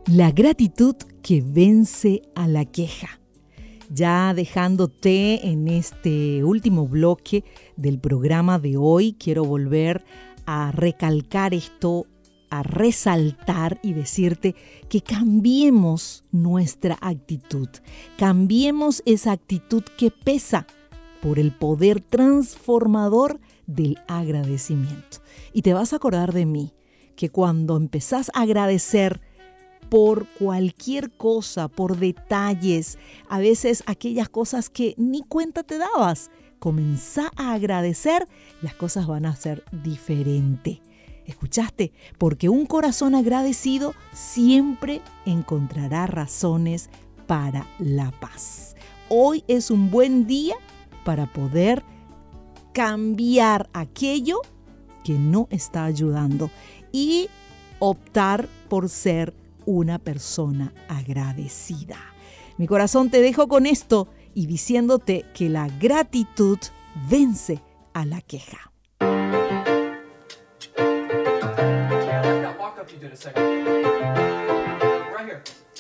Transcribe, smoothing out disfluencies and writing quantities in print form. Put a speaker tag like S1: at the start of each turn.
S1: La gratitud que vence a la queja. Ya dejándote en este último bloque del programa de hoy, quiero volver a recalcar esto, a resaltar y decirte que cambiemos nuestra actitud. Cambiemos esa actitud que pesa por el poder transformador del agradecimiento. Y te vas a acordar de mí, que cuando empezás a agradecer por cualquier cosa, por detalles, a veces aquellas cosas que ni cuenta te dabas, comenzá a agradecer, las cosas van a ser diferentes. ¿Escuchaste? Porque un corazón agradecido siempre encontrará razones para la paz. Hoy es un buen día para poder cambiar aquello que no está ayudando y optar por ser una persona agradecida. Mi corazón, te dejo con esto y diciéndote que la gratitud vence a la queja.
S2: Yeah, I like that walk up you did a second. Right here.